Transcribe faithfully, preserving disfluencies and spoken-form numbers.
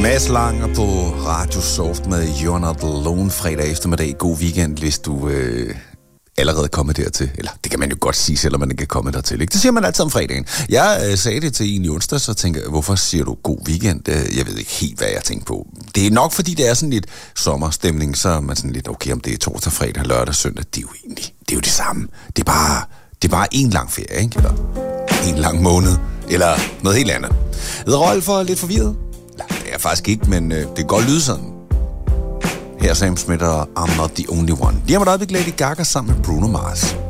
Mads Langer på Radio Soft med You're Not Alone fredag eftermiddag. God weekend, hvis du øh, allerede er kommet dertil. Eller det kan man jo godt sige, selvom man ikke er kommet dertil. Ikke? Det siger man altid om fredagen. Jeg øh, sagde det til en i onsdag, så tænker jeg, hvorfor siger du god weekend? Jeg ved ikke helt, hvad jeg tænker på. Det er nok, fordi det er sådan lidt sommerstemning, så er man sådan lidt, okay, om det er torsdag, fredag, lørdag, søndag, det er jo egentlig, det er jo det samme. Det er bare, det er bare en lang ferie, ikke? Eller en lang måned, eller noget helt andet. Jeg hedder Rolf for lidt forvirret. Det er faktisk ikke, men øh, det kan godt lyde sådan. Her er Sam Smith og I'm Not The Only One. Lige om et øjeblik Lady Gaga sammen med Bruno Mars.